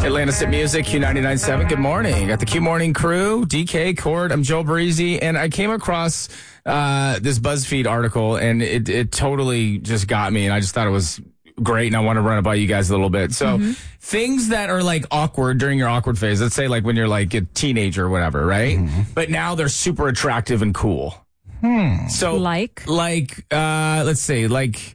Atlanta Sit Music, Q99.7. Good morning. Got the Q Morning crew, DK, Court. I'm Joe Breezy, and I came across this BuzzFeed article, and it totally just got me, and I just thought it was great, and I want to run it by you guys a little bit. So things that are like awkward during your awkward phase, let's say like when you're like a teenager or whatever, right? But now they're super attractive and cool. So let's say like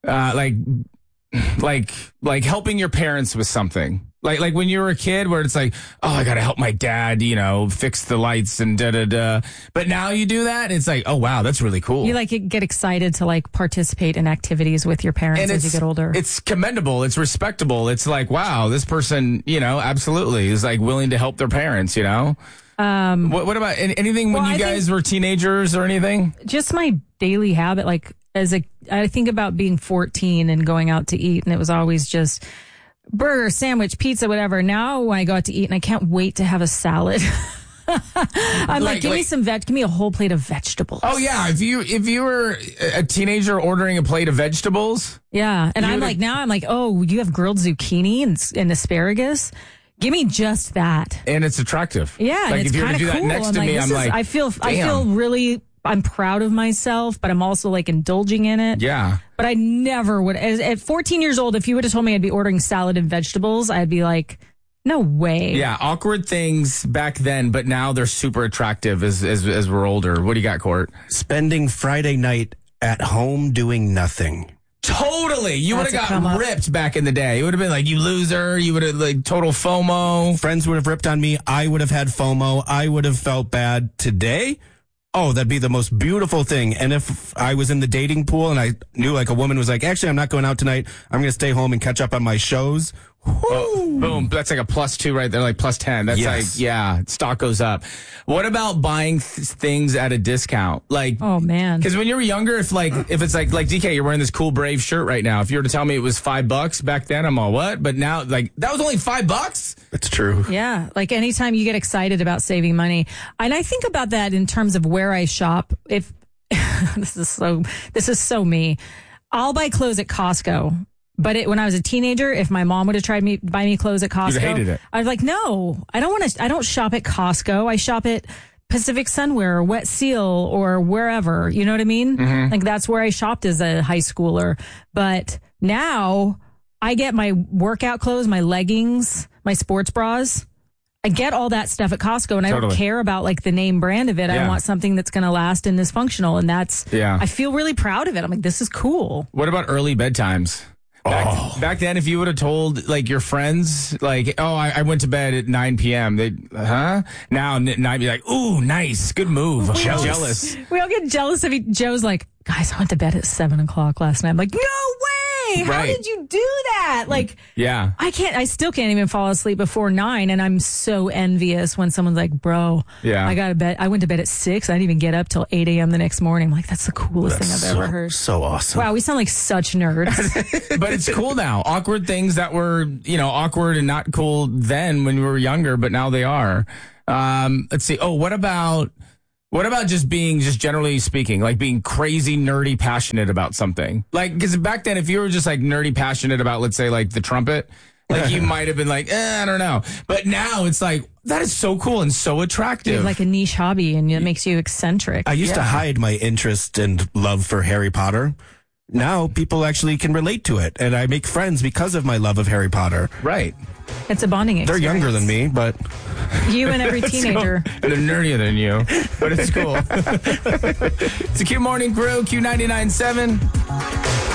helping your parents with something. Like when you were a kid where it's like, oh, I got to help my dad, fix the lights and da-da-da. But now you do that, it's like, oh, wow, that's really cool. You get excited to participate in activities with your parents as you get older. It's commendable. It's respectable. It's like, wow, this person, absolutely is like willing to help their parents, What about anything when you guys were teenagers or anything? Just my daily habit, I think about being 14 and going out to eat, and it was always just burger, sandwich, pizza, whatever. Now when I go out to eat, and I can't wait to have a salad. I'm give me a whole plate of vegetables. Oh yeah, if you were a teenager ordering a plate of vegetables, yeah, and I'm like, oh, you have grilled zucchini and asparagus. Give me just that, and it's attractive. Yeah, and it's kind of cool. That next to me, I feel really. I'm proud of myself, but I'm also indulging in it. Yeah. But I never would. At 14 years old, if you would have told me I'd be ordering salad and vegetables, I'd be like, no way. Yeah, awkward things back then, but now they're super attractive as we're older. What do you got, Court? Spending Friday night at home doing nothing. Totally. You would have got ripped back in the day. It would have been like, you loser. You would have total FOMO. Friends would have ripped on me. I would have had FOMO. I would have felt bad. Today, oh, that'd be the most beautiful thing. And if I was in the dating pool and I knew a woman was like, actually, I'm not going out tonight. I'm going to stay home and catch up on my shows. Oh, boom. That's like a +2 right there, +10. That's stock goes up. What about buying things at a discount? Oh man. Because when you were younger, if it's like DK, you're wearing this cool Brave shirt right now. If you were to tell me it was $5 back then, I'm all what? But now, that was only $5? That's true. Yeah. Anytime you get excited about saving money. And I think about that in terms of where I shop. If this is so me. I'll buy clothes at Costco. But when I was a teenager, if my mom would have tried to buy me clothes at Costco, you'd hated it. I was like, no, I don't shop at Costco. I shop at Pacific Sunwear or Wet Seal or wherever. You know what I mean? Mm-hmm. That's where I shopped as a high schooler. But now I get my workout clothes, my leggings, my sports bras. I get all that stuff at Costco, and I don't care about the name brand of it. Yeah. I want something that's going to last and is functional. And I feel really proud of it. I'm like, this is cool. What about early bedtimes? Back then, if you would have told your friends, I went to bed at 9 p.m. Now I'd be like, ooh, nice, good move. Jealous. We all get jealous of Joe's like, guys, I went to bed at 7 o'clock last night. I'm like, no way. How did you do that? Yeah. I still can't even fall asleep before 9. And I'm so envious when someone's like, bro, I went to bed at 6. I didn't even get up till 8 a.m. the next morning. I'm like, that's the coolest thing I've ever heard. So awesome. Wow. We sound like such nerds. But it's cool now. Awkward things that were, awkward and not cool then when we were younger, but now they are. Let's see. Oh, what about just being, just generally speaking, being crazy, nerdy, passionate about something? Because back then, if you were just nerdy, passionate about, let's say, the trumpet, you might have been I don't know. But now it's that is so cool and so attractive. You have a niche hobby and it makes you eccentric. I used to hide my interest and love for Harry Potter. Now people actually can relate to it, and I make friends because of my love of Harry Potter. Right. It's a bonding experience. They're younger than me, but... You and every teenager. They're nerdier than you, but it's cool. It's a Q Morning Crew, Q99.7.